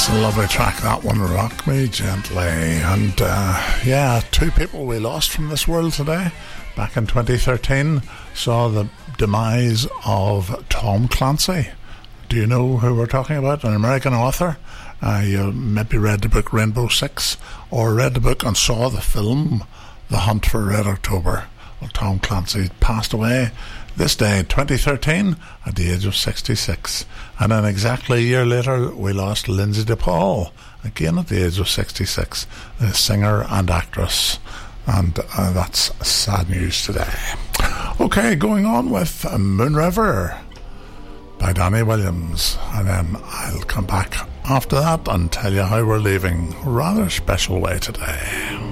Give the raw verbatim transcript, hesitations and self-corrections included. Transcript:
Lovely track, that one, Rock Me Gently. And uh, yeah, two people we lost from this world today. Back in twenty thirteen, saw the demise of Tom Clancy. Do you know who we're talking about? An American author. Uh, you maybe read the book Rainbow Six, or read the book and saw the film The Hunt for Red October. Well, Tom Clancy passed away this day, twenty thirteen, at the age of sixty-six. And then exactly a year later, we lost Lindsay DePaul, again at the age of sixty-six, the singer and actress. And uh, that's sad news today. Okay, going on with Moon River by Danny Williams. And then I'll come back after that and tell you how we're leaving a rather special way today.